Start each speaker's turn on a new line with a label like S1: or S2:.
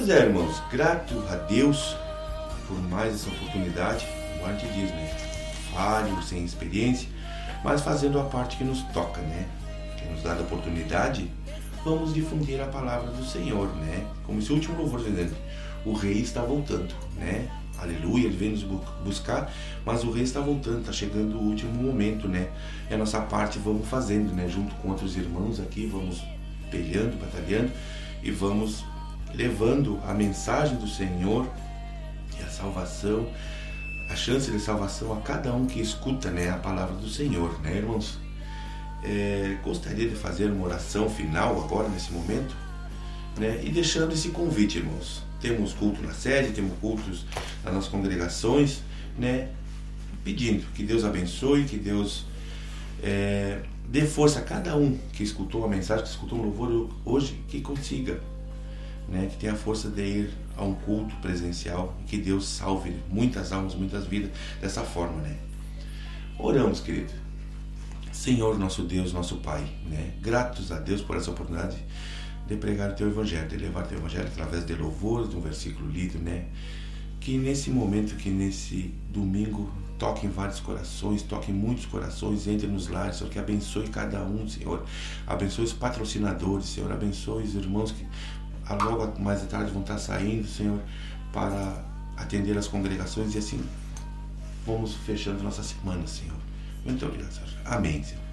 S1: Pois é, irmãos, grato a Deus por mais essa oportunidade. Como a gente diz, né? Falho, sem experiência, mas fazendo a parte que nos toca, né? Que nos dá a oportunidade, vamos difundir a palavra do Senhor, né? Como esse último louvor dizendo, o Rei está voltando, né? Aleluia, ele vem nos buscar, mas o Rei está voltando, está chegando o último momento, né? E a nossa parte vamos fazendo, né? Junto com outros irmãos aqui, vamos peleando, batalhando e vamos levando a mensagem do Senhor e a salvação, a chance de salvação a cada um que escuta, né, a palavra do Senhor, né, irmãos? Gostaria de fazer uma oração final agora, nesse momento, né, e deixando esse convite, irmãos. Temos culto na sede, temos cultos nas nossas congregações, né, pedindo que Deus abençoe, que Deus dê força a cada um que escutou a mensagem, que escutou um louvor hoje, que consiga, né, que tenha a força de ir a um culto presencial e que Deus salve muitas almas, muitas vidas dessa forma, né? Oramos, querido. Senhor, nosso Deus, nosso Pai, né? Gratos a Deus por essa oportunidade de pregar o Teu Evangelho, de levar o Teu Evangelho através de louvores, de um versículo lido, né? Que nesse momento, que nesse domingo, toque em vários corações, toque em muitos corações, entre nos lares, Senhor, que abençoe cada um, Senhor. Abençoe os patrocinadores, Senhor. Abençoe os irmãos que logo mais à tarde vão estar saindo, Senhor, para atender as congregações, e assim vamos fechando nossa semana, Senhor. Muito obrigado, Senhor. Amém, Senhor.